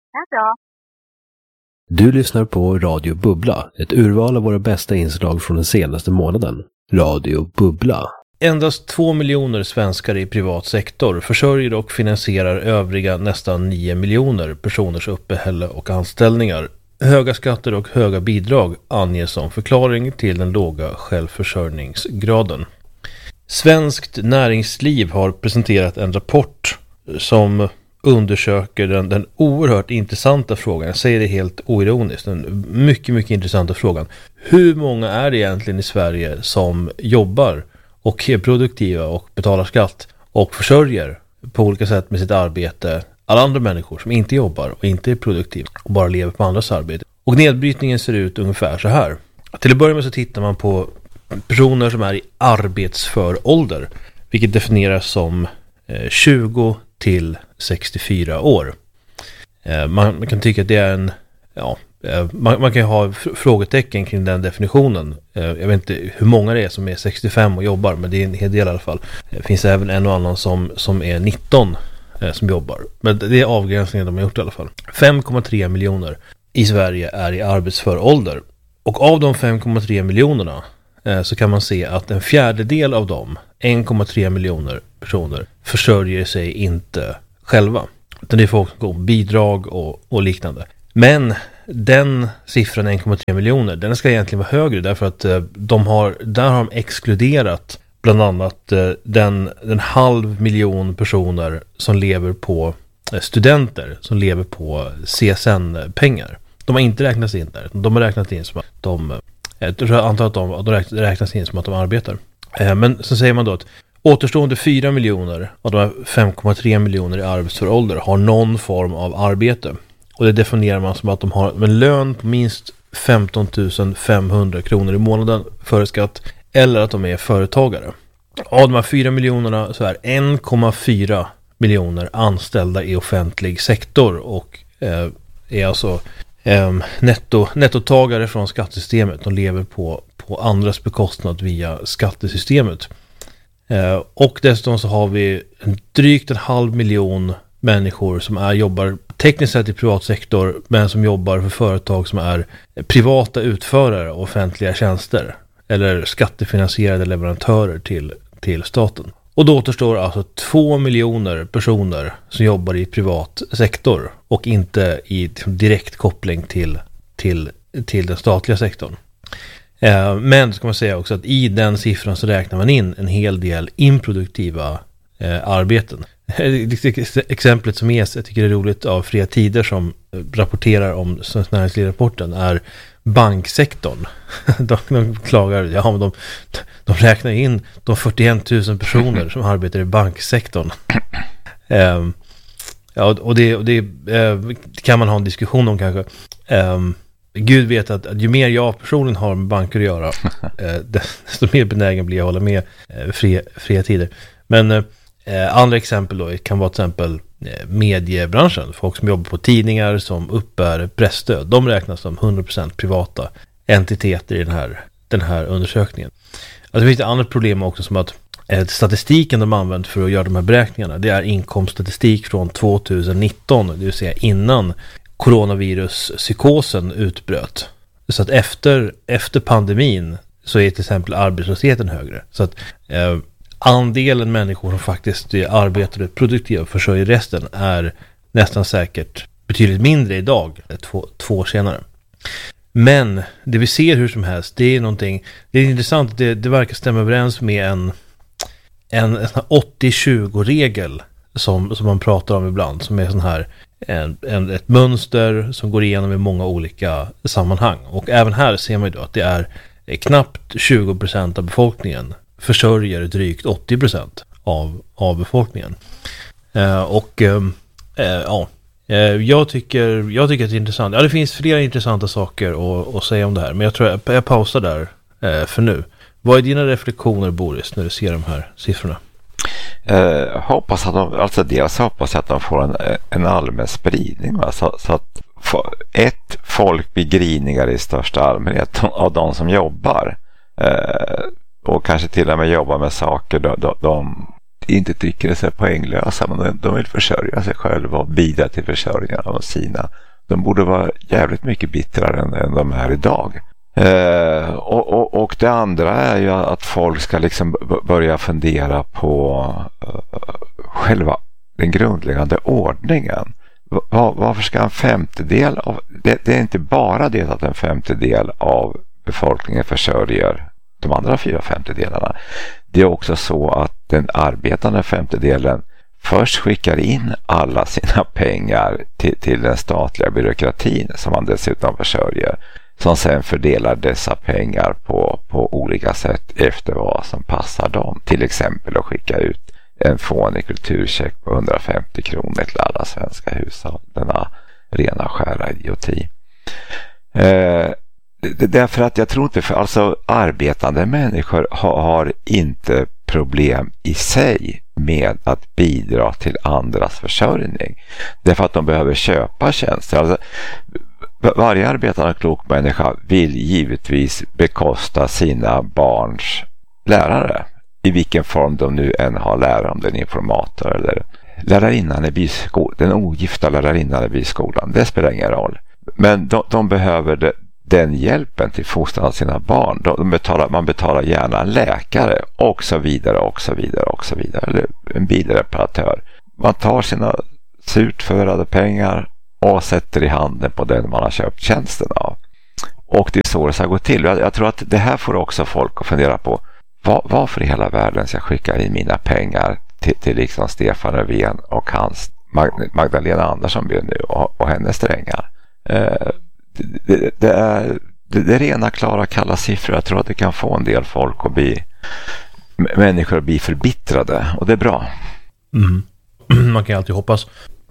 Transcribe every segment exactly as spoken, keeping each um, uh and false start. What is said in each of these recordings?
Det är bra. Du lyssnar på Radio Bubbla, ett urval av våra bästa inslag från den senaste månaden. Radio Bubbla. Endast två miljoner svenskar i privat sektor försörjer och finansierar övriga nästan nio miljoner personers uppehälle och anställningar. Höga skatter och höga bidrag anges som förklaring till den låga självförsörjningsgraden. Svenskt näringsliv har presenterat en rapport som undersöker den, den oerhört intressanta frågan. Jag säger det helt oironiskt. Den mycket, mycket intressanta frågan. Hur många är det egentligen i Sverige som jobbar och är produktiva och betalar skatt och försörjer på olika sätt med sitt arbete alla andra människor som inte jobbar och inte är produktiva och bara lever på andras arbete? Och nedbrytningen ser ut ungefär så här. Till att börja med så tittar man på personer som är i arbetsför ålder, vilket definieras som tjugo till sextiofyra år. Man, man kan tycka att det är en ja, man, man kan ha frågetecken kring den definitionen. Jag vet inte hur många det är som är sextiofem och jobbar, men det är en hel del i alla fall. Det finns även en och annan som, som är nitton som jobbar. Men det är avgränsningen de har gjort i alla fall. fem komma tre miljoner i Sverige är i arbetsför ålder. Och av de fem komma tre miljonerna så kan man se att en fjärdedel av dem, en komma tre miljoner personer, försörjer sig inte själva. Utan det är folk som går bidrag och, och liknande. Men den siffran en komma tre miljoner, den ska egentligen vara högre därför att de har, där har de exkluderat bland annat den, den halv miljon personer som lever på studenter, som lever på C S N-pengar. De har inte räknats in där. De har räknat in som att de, jag antar att de, de räknas in som att de arbetar. Men så säger man då att återstående fyra miljoner av de fem komma tre miljoner i arbetsför ålder har någon form av arbete. Och det definierar man som att de har en lön på minst femton tusen femhundra kronor i månaden före skatt, eller att de är företagare. Av de här fyra miljonerna så är en komma fyra miljoner anställda i offentlig sektor och eh, är alltså eh, netto, nettotagare från skattesystemet. De lever på, på andras bekostnad via skattesystemet. Eh, och dessutom så har vi en drygt en halv miljon människor som är, jobbar tekniskt sett i privat sektor, men som jobbar för företag som är privata utförare av offentliga tjänster eller skattefinansierade leverantörer till, till staten. Och då återstår alltså två miljoner personer som jobbar i privat sektor och inte i direkt koppling till, till, till den statliga sektorn. Eh, men ska man säga också att i den siffran så räknar man in en hel del improduktiva eh, arbeten. Exemplet som ges, jag tycker det är roligt, av Fria Tider som rapporterar om Svenskt Näringsliv-rapporten är banksektorn. De, de klagar, ja men de, de räknar in de fyrtioen tusen personer som arbetar i banksektorn. Um, ja, och det, och det uh, kan man ha en diskussion om kanske. Um, Gud vet att, att ju mer jag personligen har med banker att göra, uh, desto mer benägen blir jag att hålla med uh, fria, fria Tider. Men uh, Eh, andra exempel då kan vara till exempel eh, mediebranschen. Folk som jobbar på tidningar som uppbär pressstöd. De räknas som hundra procent privata entiteter i den här, den här undersökningen. Alltså det finns det andra problem också, som att eh, statistiken de använt för att göra de här beräkningarna, det är inkomststatistik från tjugonitton, det vill säga innan coronaviruspsykosen utbröt. Så att efter, efter pandemin så är till exempel arbetslösheten högre. Så att eh, andelen människor som faktiskt arbetar produktivt och försörjer resten är nästan säkert betydligt mindre idag, två, två år senare. Men det vi ser hur som helst, det är någonting, det är intressant, det, det verkar stämma överens med en, en, en åttio tjugo-regel som, som man pratar om ibland, som är sån här en, en, ett mönster som går igenom i många olika sammanhang. Och även här ser man ju då att det är knappt tjugo procent av befolkningen försörjer drygt åttio procent av, av befolkningen. Eh, och eh, ja, eh, jag, tycker, jag tycker att det är intressant. Ja, det finns flera intressanta saker att, att säga om det här, men jag tror jag, jag pausar där eh, för nu. Vad är dina reflektioner, Boris, när du ser de här siffrorna? Eh, hoppas att de, alltså dels hoppas att de får en, en allmän spridning, va? Så, så att för, ett, folk blir grinigare i största allmänhet av de som jobbar. Eh, och kanske till och med jobbar med saker de, de, de inte tycker det är så poänglösa, men de, de vill försörja sig själva och bidra till försörjningen av sina. De borde vara jävligt mycket bittrare än, än de är idag. Eh, och, och, och det andra är ju att folk ska liksom b- börja fundera på uh, själva den grundläggande ordningen. Va- varför ska en femtedel av det, det är inte bara det att en femtedel av befolkningen försörjer de andra fyra femtedelarna. Det är också så att den arbetande femtedelen först skickar in alla sina pengar till, till den statliga byråkratin som man dessutom försörjer, som sen fördelar dessa pengar på, på olika sätt efter vad som passar dem. Till exempel att skicka ut en fånig kulturcheck på hundrafemtio kronor till alla svenska hushåll. Denna rena skära idioti. Eh, det, därför att jag tror inte, för alltså arbetande människor har, har inte problem i sig med att bidra till andras försörjning. Därför att de behöver köpa tjänster. Alltså, varje arbetande klok människa vill givetvis bekosta sina barns lärare. I vilken form de nu än har lärare, om den informator eller lärarinnan i byskolan, den ogifta lärarinnan i byskolan. Det spelar ingen roll. Men de, de behöver det, den hjälpen till fostran av sina barn. De betalar, man betalar gärna en läkare och så vidare och så vidare och så vidare. Eller en bilreparatör. Man tar sina surt förvärvade pengar och sätter i handen på den man har köpt tjänsten av. Och det är så det ska gå till. Jag, jag tror att det här får också folk att fundera på. Var, varför i hela världen ska jag skicka in mina pengar till, till liksom Stefan Löfven och hans Mag, Magdalena Andersson nu och, och hennes strängar. Eh, det, det, det, är, det, det är rena klara kalla siffror. Jag tror att det kan få en del folk att bli människor att bli förbittrade, och det är bra. Mm. Man kan alltid hoppas.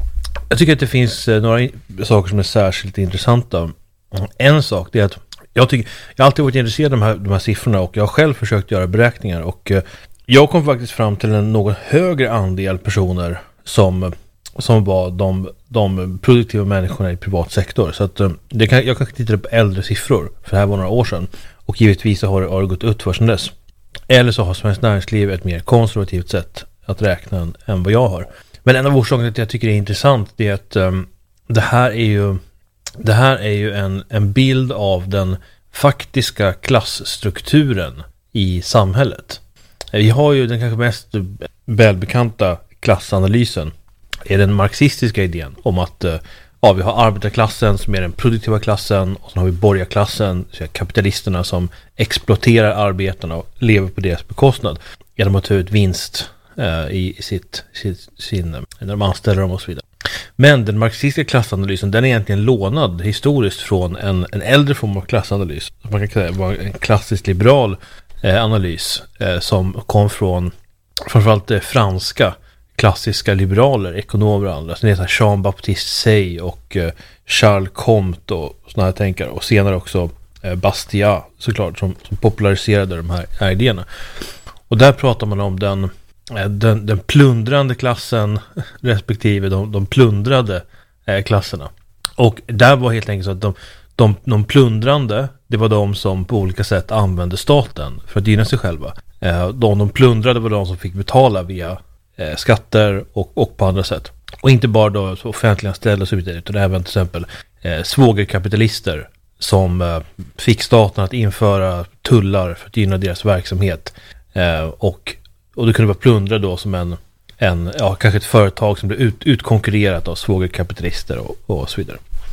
Jag tycker att det finns några saker som är särskilt intressanta. En sak, det är att jag, tycker, jag har alltid varit intresserad av de här, de här siffrorna, och jag har själv försökt göra beräkningar, och jag kom faktiskt fram till en något högre andel personer som, som var de, de produktiva människorna i privat sektor. Så att det kan, jag kanske tittar på äldre siffror, för det här var några år sedan, och givetvis har, har det gått ut för sedan dess. Eller så har Svenskt Näringsliv ett mer konservativt sätt att räkna än, än vad jag har. Men en av orsakerna till att jag tycker det är intressant är att um, det här är ju det här är ju en, en bild av den faktiska klassstrukturen i samhället. Vi har ju den kanske mest välbekanta klassanalysen, är den marxistiska idén om att uh, ja, vi har arbetarklassen som är den produktiva klassen, och så har vi borgarklassen, så kapitalisterna som exploaterar arbetarna och lever på deras bekostnad genom att ta ut vinst i sitt, sitt, sin, när de anställer dem och så vidare. Men den marxistiska klassanalysen, den är egentligen lånad historiskt från en, en äldre form av klassanalys. Man kan säga var en klassisk liberal eh, analys eh, som kom från framförallt eh, franska klassiska liberaler, ekonomer och andra. Så det är Jean-Baptiste Say och eh, Charles Comte och såna här tänkare, och senare också eh, Bastiat såklart, som, som populariserade de här, här idéerna. Och där pratar man om den Den, den plundrande klassen respektive de, de plundrade eh, klasserna. Och där var helt enkelt så att de, de, de plundrande, det var de som på olika sätt använde staten för att gynna sig själva. Eh, de, de plundrade var de som fick betala via eh, skatter och, och på andra sätt. Och inte bara då offentliga ställen och så vidare, utan även till exempel eh, svågerkapitalister som eh, fick staten att införa tullar för att gynna deras verksamhet. Eh, och Och det kunde vara plundra då som en, en ja, kanske ett företag som blev ut, utkonkurrerat av svågerkapitalister och, och så vidare.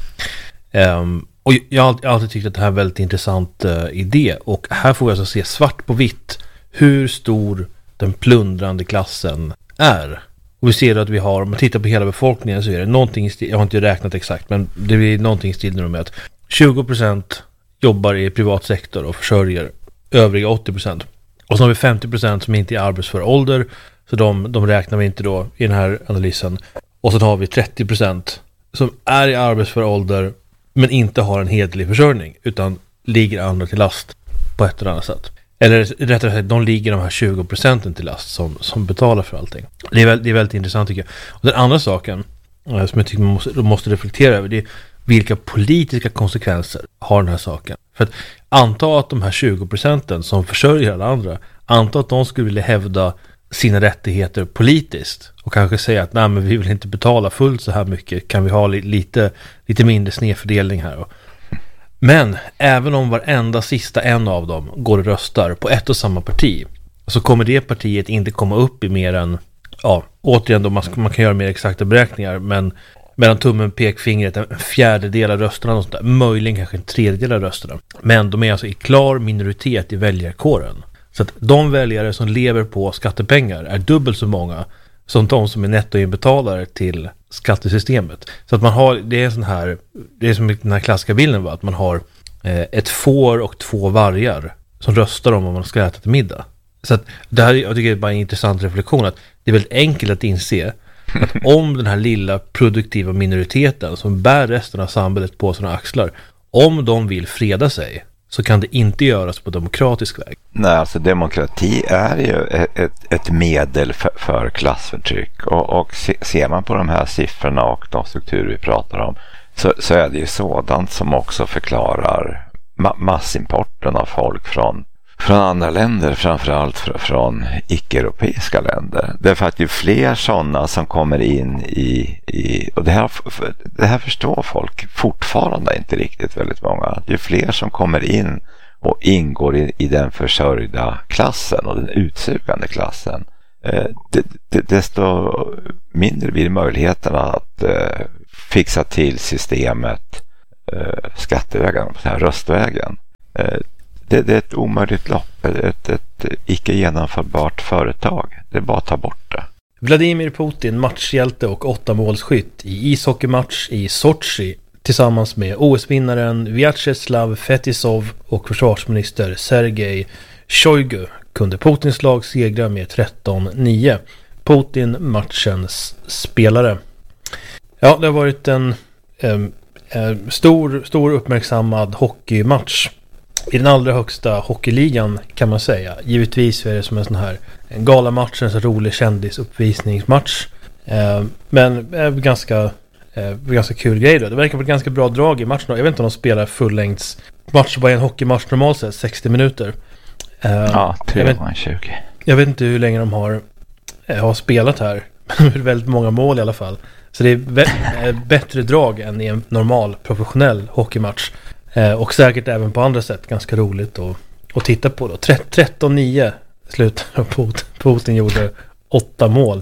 Um, och jag har alltid, alltid tyckt att det här är en väldigt intressant uh, idé. Och här får vi alltså se svart på vitt hur stor den plundrande klassen är. Och vi ser att vi har, om man tittar på hela befolkningen, så är det någonting i stil, jag har inte räknat exakt, men det är någonting i stil nu med att tjugo procent jobbar i privat sektor och försörjer övriga åttio procent. Och så har vi femtio procent som inte är arbetsför ålder, så de, de räknar vi inte då i den här analysen. Och så har vi trettio procent som är i arbetsför ålder men inte har en hederlig försörjning, utan ligger andra till last på ett eller annat sätt. Eller rättare sagt, de ligger de här tjugo procenten till last som, som betalar för allting. Det är, väldigt, det är väldigt intressant tycker jag. Och den andra saken som jag tycker man måste, måste reflektera över, det är vilka politiska konsekvenser har den här saken. För att anta att de här tjugo procenten som försörjer alla andra, anta att de skulle vilja hävda sina rättigheter politiskt och kanske säga att nej, men vi vill inte betala fullt så här mycket, kan vi ha li- lite, lite mindre snedfördelning här. Men även om varenda sista en av dem går och röstar på ett och samma parti, så kommer det partiet inte komma upp i mer än, ja, återigen då man, man kan göra mer exakta beräkningar, men mellan tummen och pekfingret en fjärdedel av rösterna, och sånt där, möjligen kanske en tredjedel av rösterna. Men de är alltså i klar minoritet i väljarkåren. Så att de väljare som lever på skattepengar är dubbelt så många som de som är nettoinbetalare till skattesystemet. Så att man har, det är en sån här, det är som den här klassiska bilden, va? Att man har eh, ett får och två vargar som röstar om vad man ska äta till middag. Så att det här, jag tycker det är bara en intressant reflektion, att det är väldigt enkelt att inse att om den här lilla produktiva minoriteten som bär resten av samhället på sina axlar, om de vill freda sig, så kan det inte göras på demokratisk väg. Nej, alltså demokrati är ju ett, ett medel för, för klassförtryck. Och, och se, ser man på de här siffrorna och de strukturer vi pratar om, så, så är det ju sådant som också förklarar ma- massimporten av folk från Från andra länder, framförallt från icke-europeiska länder. Därför att ju fler sådana som kommer in i, i och det här, det här förstår folk fortfarande inte riktigt, väldigt många. Ju fler som kommer in och ingår i, i den försörjda klassen och den utsugande klassen, eh, det, det, desto mindre blir möjligheterna att eh, fixa till systemet eh, skattevägen, så här, röstvägen. Eh, Det, det är ett omöjligt lopp, ett, ett icke genomförbart företag. Det är bara att ta bort det. Vladimir Putin, matchhjälte och åtta målskytt i ishockeymatch i Sochi tillsammans med O S-vinnaren Vyacheslav Fetisov och försvarsminister Sergej Shoigu kunde Putins lag segra med tretton nio. Putin matchens spelare. Ja, det har varit en eh, eh, stor, stor uppmärksammad hockeymatch i den allra högsta hockeyligan, kan man säga. Givetvis är det som en sån här en galamatch, en så rolig kändisuppvisningsmatch. Eh, men eh, ganska, eh, ganska kul grej då. Det verkar vara ett ganska bra drag i matchen. Jag vet inte om de spelar fullängds match, bara en hockeymatch normalt sett, sextio minuter. Eh, ja, jag vet, tjugo. jag vet inte hur länge de har, eh, har spelat här. Men det är väldigt många mål i alla fall. Så det är vä- eh, bättre drag än i en normal professionell hockeymatch. Eh, och säkert även på andra sätt ganska roligt att, att titta på då. tretton nio slut. Putin gjorde åtta mål.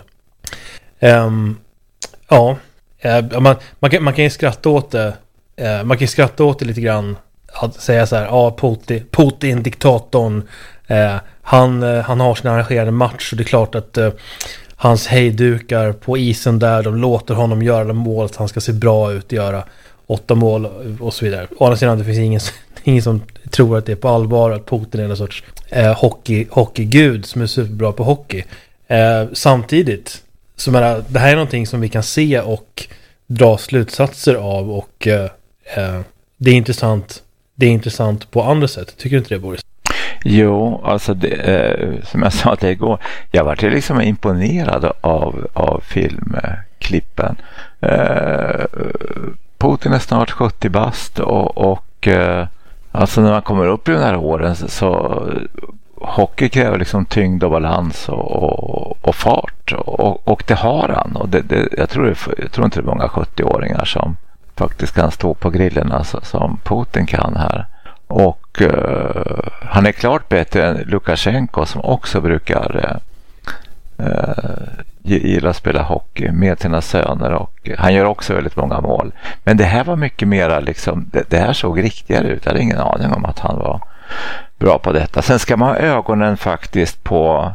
Um, ja, uh, man, man, kan, man kan ju skratta åt det. Uh, man kan ju skratta åt det lite grann. Att säga så här, ja, Putin, Putin diktatorn. Uh, han, uh, han har sin arrangerade match, och det är klart att uh, hans hejdukar på isen där, de låter honom göra de mål, att han ska se bra ut, göra åtta mål och så vidare. Å andra sidan, det finns ingen, ingen som tror att det är på allvar att Putin är en sorts eh, hockey, hockeygud som är superbra på hockey. Eh, samtidigt, så menar, det här är någonting som vi kan se och dra slutsatser av, och eh, eh, det är intressant det är intressant på andra sätt. Tycker du inte det, Boris? Jo, alltså det, eh, som jag sa till igår, jag var liksom imponerad av, av filmklippen. Eh, Putin är snart sjuttio bast, och, och eh, alltså när man kommer upp i den här åren så, så hockey kräver liksom tyngd och balans och, och, och fart, och, och det har han, och det, det, jag, tror det, jag tror inte det är många sjuttio-åringar som faktiskt kan stå på grillerna så, som Putin kan här, och eh, han är klart bättre än Lukasjenko, som också brukar eh, eh, gillar att spela hockey med sina söner, och han gör också väldigt många mål. Men det här var mycket mera liksom, det, det här såg riktigare ut. Jag hade ingen aning om att han var bra på detta. Sen ska man ha ögonen faktiskt på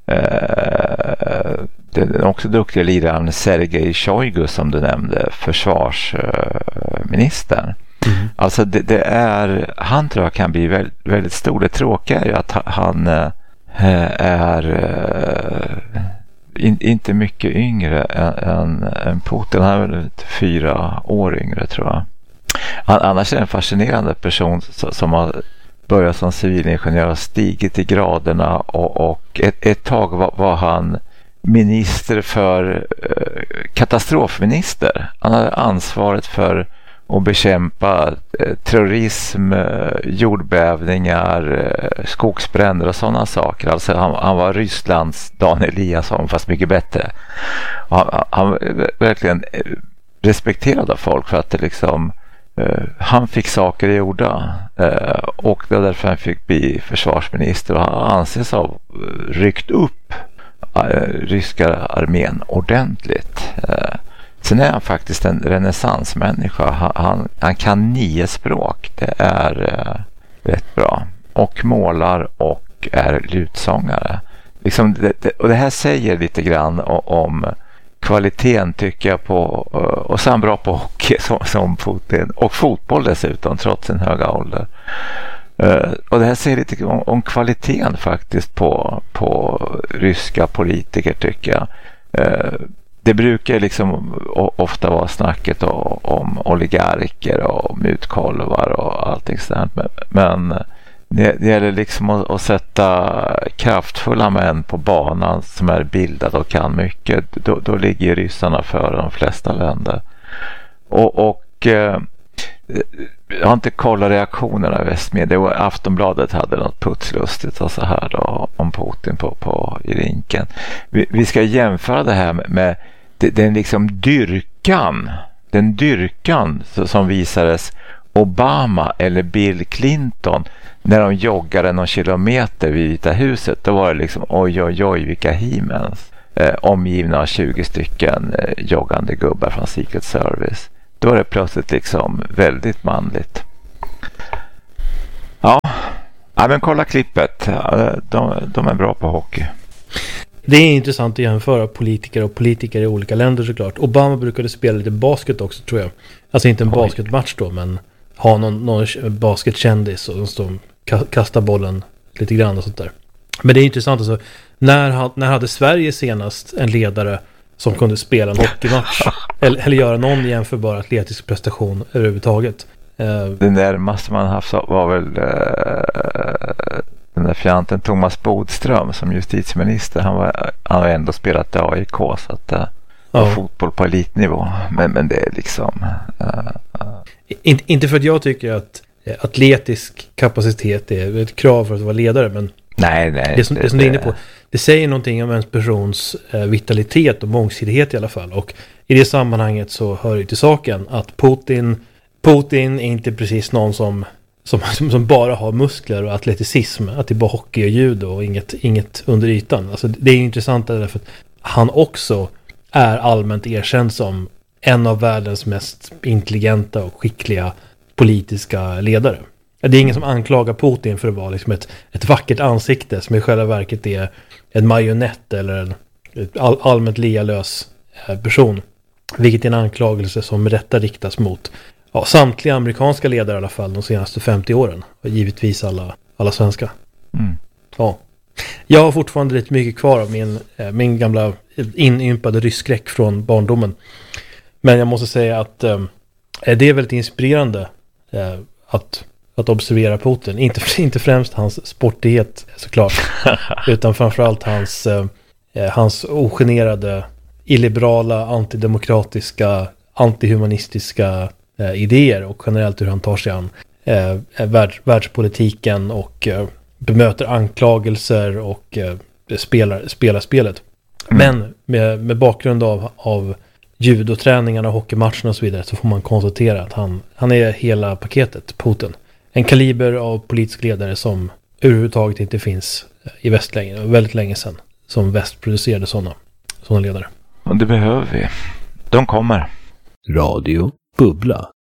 eh, den också duktiga liraren Sergej Shoigu, som du nämnde, försvarsministern. Mm. Alltså det, det är, han tror jag kan bli väldigt, väldigt stor. Det tråkiga är ju att han eh, är eh, In, inte mycket yngre än, än, än Putin. Han är väl fyra år yngre, tror jag. Han, annars är det en fascinerande person som, som har börjat som civilingenjör och stigit i graderna, och, och ett, ett tag var, var han minister för eh, katastrofminister. Han hade ansvaret för och bekämpa eh, terrorism, eh, jordbävningar, eh, skogsbränder och sådana saker. Alltså han, han var Rysslands Dan Eliasson fast mycket bättre. Han, han verkligen respekterade folk för att det liksom eh, han fick saker gjorda eh, och det var därför han fick bli försvarsminister och han anses ha ryckt upp eh, ryska armén ordentligt. Eh, Sen är han faktiskt en renässansmänniska. Han, han, han kan nio språk. Det är eh, rätt bra. Och målar och är lutsångare. Liksom det, det, och det här säger lite grann om, om kvaliteten tycker jag på. Och så är han bra på hockey som, som Putin. Och fotboll dessutom trots sin höga ålder. Uh, och det här säger lite om, om kvaliteten faktiskt på, på ryska politiker tycker jag. Uh, Det brukar liksom ofta vara snacket om oligarker och mutkolvar och allting sådant. Men det, det gäller liksom att, att sätta kraftfulla män på banan som är bildade och kan mycket. Då, då ligger ryssarna för de flesta länder. Och, och eh, jag har inte kollat reaktionerna i västmedia. Aftonbladet hade något putslustigt och så här då, om Putin på, på i rinken. Vi, vi ska jämföra det här med, med den liksom dyrkan, den dyrkan som visades Obama eller Bill Clinton när de joggade någon kilometer vid Vita huset. Då var det liksom oj oj oj vilka himens eh, omgivna av tjugo stycken eh, joggande gubbar från Secret Service. Då är det plötsligt liksom väldigt manligt. Ja, ja men kolla klippet. De, de är bra på hockey. Det är intressant att jämföra politiker och politiker i olika länder såklart. Obama brukade spela lite basket också tror jag. Alltså inte en Oj. basketmatch då, men ha någon, någon basketkändis och som kastar bollen lite grann och sånt där. Men det är intressant alltså, när, när hade Sverige senast en ledare som kunde spela en hockeymatch eller, eller göra någon jämförbar atletisk prestation överhuvudtaget? Den där måste man haft var väl uh, den där fjanten Thomas Bodström som justitieminister. Han, var, han har ändå spelat i A I K så att uh, ja. fotboll på elitnivå. Men, men det är liksom... Uh, uh. In, inte för att jag tycker att atletisk kapacitet är ett krav för att vara ledare, men nej, nej, det som, det, det som det, du är inne på, det säger någonting om ens persons eh, vitalitet och mångsidighet i alla fall. Och i det sammanhanget så hör det till saken att Putin, Putin är inte precis någon som, som, som bara har muskler och atleticism, att det är bara hockey och judo och inget, inget under ytan. Alltså, det är intressant därför att han också är allmänt erkänd som en av världens mest intelligenta och skickliga politiska ledare. Det är ingen som anklagar Putin för att vara liksom ett, ett vackert ansikte som i själva verket är en marionett eller en all, allmänt lealös person. Vilket är en anklagelse som med rätta riktas mot ja, samtliga amerikanska ledare i alla fall de senaste femtio åren. Och givetvis alla, alla svenska. Mm. Ja. Jag har fortfarande lite mycket kvar av min, min gamla inympade rysskräck från barndomen. Men jag måste säga att eh, det är väldigt inspirerande eh, att, att observera Putin. Inte, inte främst hans sportighet såklart, utan framförallt hans, eh, hans ogenerade, illiberala, antidemokratiska, antihumanistiska eh, idéer och generellt hur han tar sig an eh, värld, världspolitiken och eh, bemöter anklagelser och eh, spelar, spelar spelet. Mm. Men med, med bakgrund av, av judoträningarna, hockeymatcherna och så vidare så får man konstatera att han, han är hela paketet, Putin. En kaliber av politisk ledare som överhuvudtaget inte finns i väst längre. Väldigt länge sedan som väst producerade sådana, sådana ledare. Och det behöver vi. De kommer. Radio Bubbla.